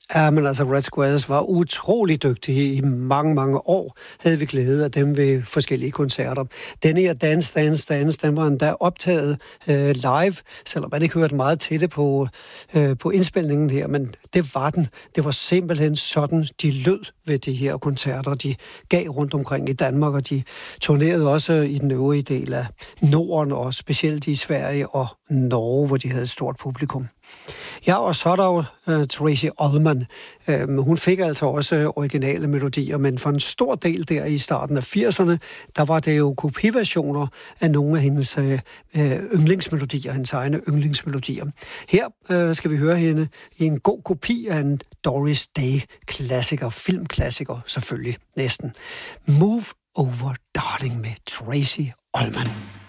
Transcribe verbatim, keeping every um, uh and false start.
Ja, men altså Red Squares var utrolig dygtige i mange, mange år. Havde vi glæde af dem ved forskellige koncerter. Denne her Dance, Dance, Dance, den var endda optaget øh, live, selvom man ikke hørte meget til det på, øh, på indspilningen her, men det var den. Det var simpelthen sådan, de lød ved de her koncerter, de gav rundt omkring i Danmark, og de turnerede også i den øvrige del af Norden, og specielt i Sverige og Norge, hvor de havde et stort publikum. Ja, og så er der jo uh, Tracey Ullman. Uh, hun fik altså også originale melodier, men for en stor del der i starten af firserne, der var det jo kopiversioner af nogle af hendes uh, uh, yndlingsmelodier, hendes egne yndlingsmelodier. Her uh, skal vi høre hende i en god kopi af en Doris Day-klassiker, filmklassiker selvfølgelig næsten. Move Over Darling med Tracey Ullman.